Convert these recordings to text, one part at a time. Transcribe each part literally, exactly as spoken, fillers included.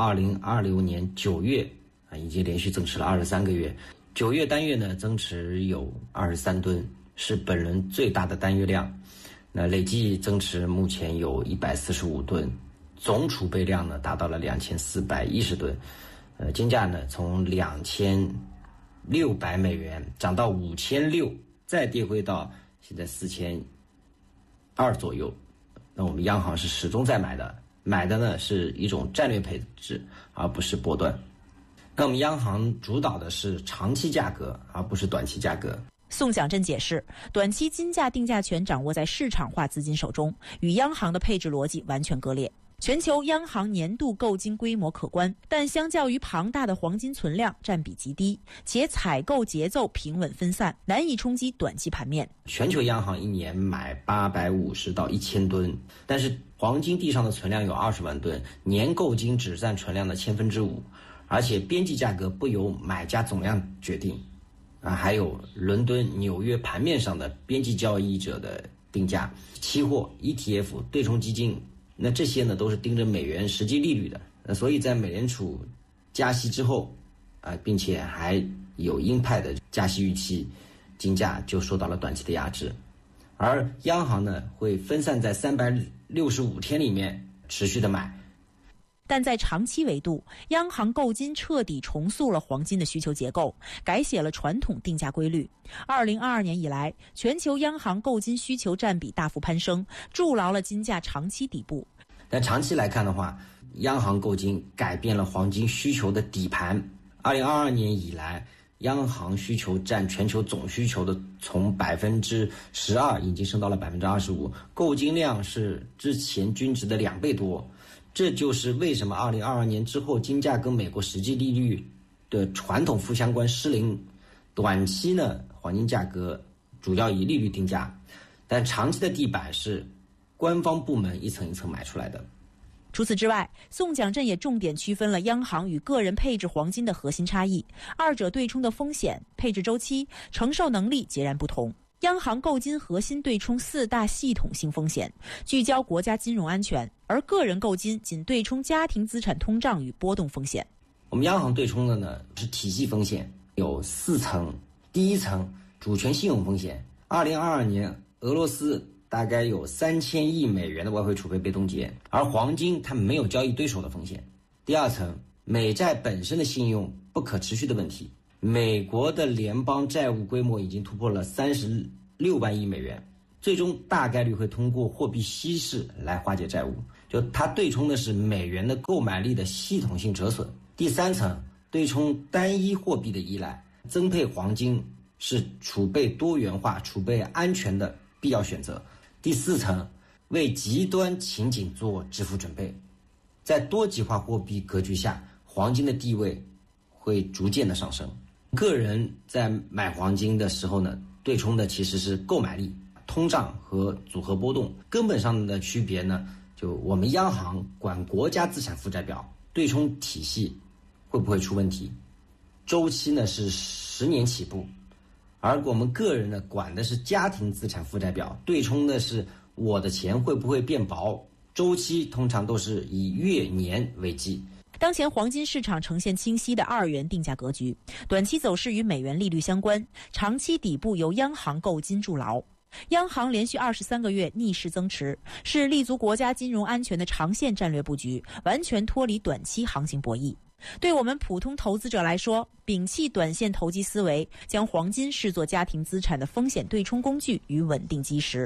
二零二六年九月啊，已经连续增持了二十三个月。九月单月呢，增持有二十三吨，是本轮最大的单月量。那累计增持目前有一百四十五吨，总储备量呢达到了两千四百一十吨。呃，金价呢从两千六百美元涨到五千六，再跌回到现在四千二左右。那我们央行是始终在买的，买的呢是一种战略配置，而不是波段。那我们央行主导的是长期价格，而不是短期价格。 宋蒋震解释，短期金价定价权掌握在市场化资金手中，与央行的配置逻辑完全割裂。全球央行年度购金规模可观，但相较于庞大的黄金存量占比极低，且采购节奏平稳分散，难以冲击短期盘面。 全球央行一年买八百五十到一千吨，但是黄金地上的存量有二十万吨，年购金只占存量的千分之五，而且边际价格不由买家总量决定，啊，还有伦敦、纽约盘面上的边际交易者的定价、期货、E T F、对冲基金。那这些呢都是盯着美元实际利率的，那所以在美联储加息之后，啊、呃，并且还有鹰派的加息预期，金价就受到了短期的压制，而央行呢会分散在三百六十五天里面持续的买。 但在长期维度，央行购金彻底重塑了黄金的需求结构，改写了传统定价规律。二零二二年以来，全球央行购金需求占比大幅攀升，筑牢了金价长期底部。 但长期来看的话，央行购金改变了黄金需求的底盘。二零二二年以来，央行需求占全球总需求的从百分之十二已经升到了百分之二十五，购金量是之前均值的两倍多。这就是为什么二零二二年之后金价跟美国实际利率的传统负相关失灵。短期呢，黄金价格主要以利率定价，但长期的地板是官方部门一层一层买出来的。 除此之外，宋蒋震也重点区分了央行与个人配置黄金的核心差异，二者对冲的风险、配置周期、承受能力截然不同。央行购金核心对冲四大系统性风险，聚焦国家金融安全，而个人购金仅对冲家庭资产通胀与波动风险。 我们央行对冲的呢是体系风险，有四层。第一层，主权信用风险。二零二二年，俄罗斯大概有三千亿美元的外汇储备被冻结，而黄金它没有交易对手的风险。第二层，美债本身的信用不可持续的问题。美国的联邦债务规模已经突破了三十六万亿美元，最终大概率会通过货币稀释来化解债务，就它对冲的是美元的购买力的系统性折损。第三层，对冲单一货币的依赖，增配黄金是储备多元化、储备安全的必要选择。第四层，为极端情景做支付准备。在多极化货币格局下，黄金的地位会逐渐的上升。个人在买黄金的时候呢，对冲的其实是购买力、通胀和组合波动。根本上的区别呢，就我们央行管国家资产负债表，对冲体系会不会出问题，周期呢是十年起步，而我们个人呢管的是家庭资产负债表，对冲的是我的钱会不会变薄，周期通常都是以月年为计。 当前黄金市场呈现清晰的二元定价格局，短期走势与美元利率相关，长期底部由央行购金筑牢。央行连续二十三个月逆势增持，是立足国家金融安全的长线战略布局，完全脱离短期行情博弈。对我们普通投资者来说，摒弃短线投机思维，将黄金视作家庭资产的风险对冲工具与稳定基石。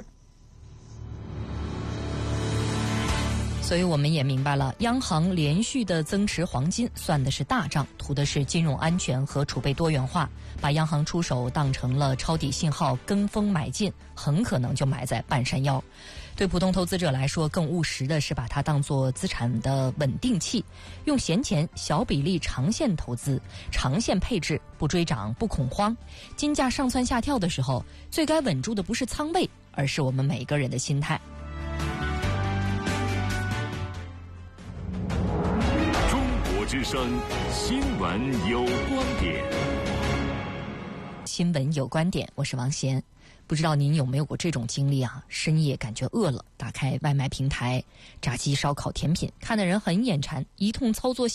所以我们也明白了，央行连续的增持黄金算的是大账，图的是金融安全和储备多元化，把央行出手当成了抄底信号，跟风买进，很可能就埋在半山腰。对普通投资者来说，更务实的是把它当作资产的稳定器，用闲钱小比例长线投资，长线配置，不追涨不恐慌。金价上蹿下跳的时候，最该稳住的不是仓位，而是我们每个人的心态。 之声新闻有观点， 新闻有观点，我是王贤。不知道您有没有过这种经历啊？深夜感觉饿了，打开外卖平台，炸鸡、烧烤、甜品，看的人很眼馋，一通操作